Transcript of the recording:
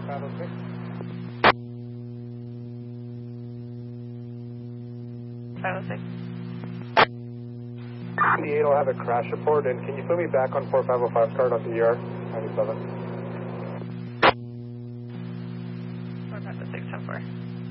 4506. 506. 88 will have a crash report, and can you put me back on 4505 card on the ER 97? 4506, 10-4.